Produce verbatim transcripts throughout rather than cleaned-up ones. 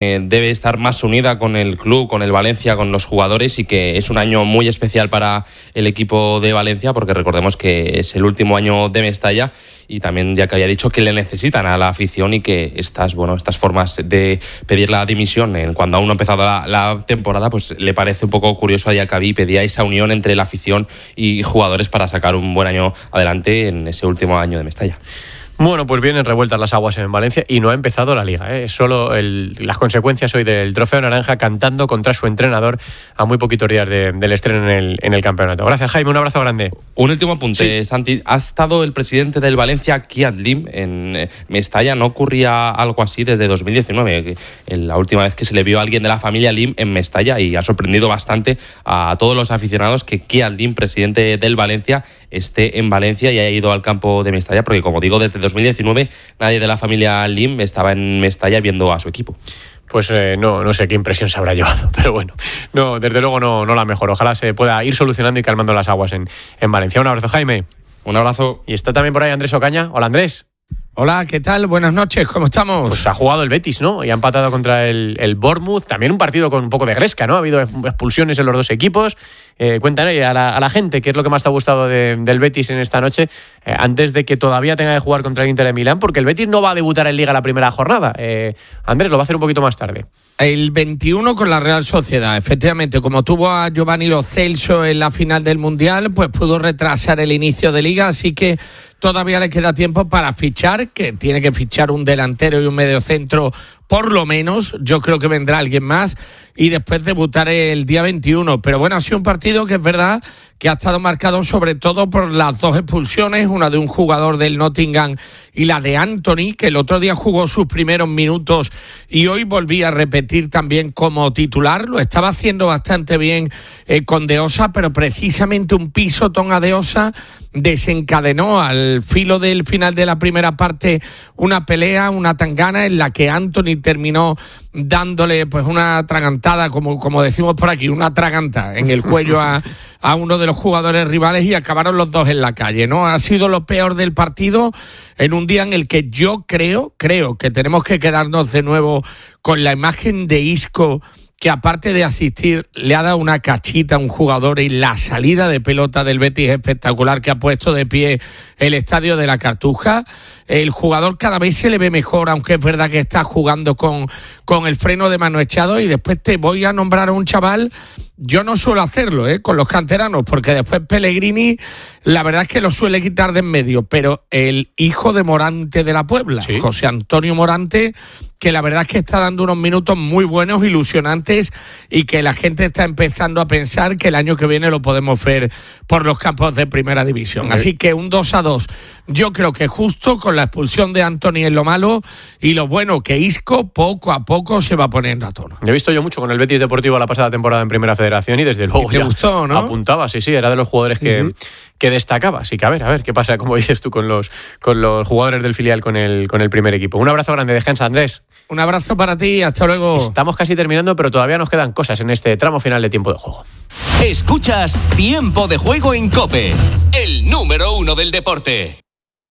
eh, debe estar más unida con el club, con el Valencia, con los jugadores, y que es un año muy especial para el equipo de Valencia, porque recordemos que es el último año de Mestalla, y también ya que había dicho que le necesitan a la afición, y que estas, bueno, estas formas de pedir la dimisión en cuando aún no ha empezado la, la temporada, pues le parece un poco curioso a Diacabí. Pedía esa unión entre la afición y jugadores para sacar un buen año adelante en ese último año de Mestalla. Bueno, pues vienen revueltas las aguas en Valencia y no ha empezado la Liga, ¿eh? Solo el, las consecuencias hoy del Trofeo Naranja, cantando contra su entrenador a muy poquitos días de, del estreno en el, en el campeonato. Gracias, Jaime, un abrazo grande. Un último apunte, sí. Santi. Ha estado el presidente del Valencia, Kiat Lim, en Mestalla. No ocurría algo así desde dos mil diecinueve, la última vez que se le vio a alguien de la familia Lim en Mestalla, y ha sorprendido bastante a todos los aficionados que Kiat Lim, presidente del Valencia, esté en Valencia y haya ido al campo de Mestalla, porque, como digo, desde dos mil diecinueve nadie de la familia Lim estaba en Mestalla viendo a su equipo. Pues eh, no, no sé qué impresión se habrá llevado, pero bueno, no, desde luego no, no la mejor. Ojalá se pueda ir solucionando y calmando las aguas en, en Valencia. Un abrazo, Jaime. Un abrazo. Y está también por ahí Andrés Ocaña. Hola, Andrés. Hola, ¿qué tal? Buenas noches, ¿cómo estamos? Pues ha jugado el Betis, ¿no? Y ha empatado contra el, el Bournemouth. También un partido con un poco de gresca, ¿no? Ha habido expulsiones en los dos equipos. Eh, cuéntanos a la, a la gente qué es lo que más te ha gustado de, del Betis en esta noche, eh, antes de que todavía tenga que jugar contra el Inter de Milán, porque el Betis no va a debutar en Liga la primera jornada. Eh, Andrés, lo va a hacer un poquito más tarde. El veintiuno con la Real Sociedad, efectivamente. Como tuvo a Giovanni Lo Celso en la final del Mundial, pues pudo retrasar el inicio de Liga, así que todavía le queda tiempo para fichar, que tiene que fichar un delantero y un mediocentro por lo menos. Yo creo que vendrá alguien más y después debutar el día veintiuno. Pero bueno, ha sido un partido que es verdad que ha estado marcado sobre todo por las dos expulsiones, una de un jugador del Nottingham y la de Anthony, que el otro día jugó sus primeros minutos y hoy volvía a repetir también como titular. Lo estaba haciendo bastante bien eh, con De Osa, pero precisamente un pisotón a De Osa desencadenó al filo del final de la primera parte una pelea, una tangana en la que Anthony terminó dándole pues una atragantada, como, como decimos por aquí, una atraganta en el cuello a, a uno de los jugadores rivales, y acabaron los dos en la calle, ¿no? Ha sido lo peor del partido en un día en el que yo creo, creo que tenemos que quedarnos de nuevo con la imagen de Isco, que aparte de asistir le ha dado una cachita a un jugador, y la salida de pelota del Betis espectacular que ha puesto de pie el estadio de la Cartuja. El jugador cada vez se le ve mejor, aunque es verdad que está jugando con, con el freno de mano echado. Y después te voy a nombrar a un chaval, yo no suelo hacerlo ¿eh? con los canteranos, porque después Pellegrini la verdad es que lo suele quitar de en medio, pero el hijo de Morante de la Puebla, ¿sí? José Antonio Morante, que la verdad es que está dando unos minutos muy buenos, ilusionantes, y que la gente está empezando a pensar que el año que viene lo podemos ver por los campos de primera división. Okay. Así que un dos a dos, yo creo que justo, con la expulsión de Anthony en lo malo, y lo bueno que Isco poco a poco se va poniendo a tono. He visto yo mucho con el Betis Deportivo la pasada temporada en Primera Federación, y desde luego ¿Y te ya gustó, no? apuntaba, sí, sí, era de los jugadores sí, que, sí. que destacaba. Así que a ver, a ver qué pasa, como dices tú, con los, con los jugadores del filial con el, con el primer equipo. Un abrazo grande, descansa, Andrés. Un abrazo para ti, hasta luego. Estamos casi terminando, pero todavía nos quedan cosas en este tramo final de Tiempo de Juego. Escuchas Tiempo de Juego en COPE, el número uno del deporte.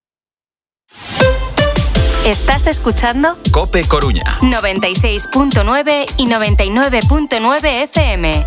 ¿Estás escuchando? COPE Coruña noventa y seis punto nueve y noventa y nueve punto nueve F M.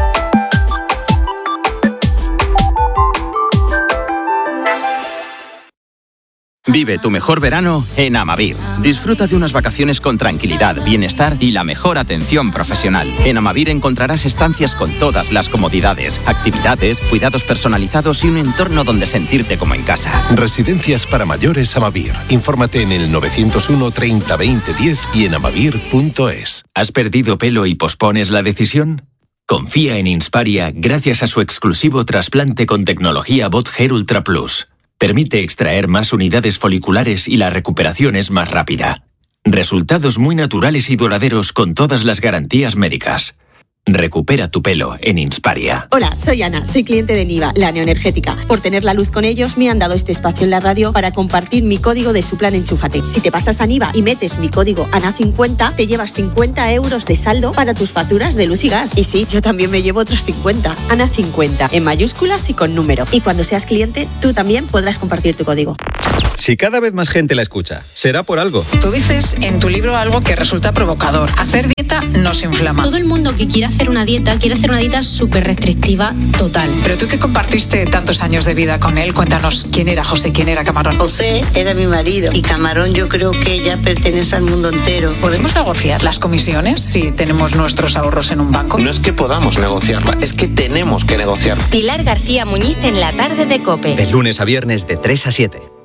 Vive tu mejor verano en Amavir. Disfruta de unas vacaciones con tranquilidad, bienestar y la mejor atención profesional. En Amavir encontrarás estancias con todas las comodidades, actividades, cuidados personalizados y un entorno donde sentirte como en casa. Residencias para mayores Amavir. Infórmate en el nueve cero uno, treinta, veinte, diez y en amavir punto es. ¿Has perdido pelo y pospones la decisión? Confía en Insparia gracias a su exclusivo trasplante con tecnología Bot Hair Ultra Plus. Permite extraer más unidades foliculares y la recuperación es más rápida. Resultados muy naturales y duraderos con todas las garantías médicas. Recupera tu pelo en Insparia. Hola, soy Ana, soy cliente de Niva, la neoenergética. Por tener la luz con ellos me han dado este espacio en la radio para compartir mi código de su plan Enchúfate. Si te pasas a Niva y metes mi código A N A cincuenta, te llevas cincuenta euros de saldo para tus facturas de luz y gas. Y sí, yo también me llevo otros cincuenta. A N A cincuenta, en mayúsculas y con número. Y cuando seas cliente, tú también podrás compartir tu código. Si cada vez más gente la escucha, será por algo. Tú dices en tu libro algo que resulta provocador. Hacer dieta nos inflama. Todo el mundo que quiere hacer una dieta, quiere hacer una dieta súper restrictiva total. Pero tú que compartiste tantos años de vida con él, cuéntanos quién era José, quién era Camarón. José era mi marido y Camarón yo creo que ya pertenece al mundo entero. ¿Podemos negociar las comisiones si tenemos nuestros ahorros en un banco? No es que podamos negociarla, es que tenemos que negociarla. Pilar García Muñiz en la tarde de COPE. De lunes a viernes de tres a siete.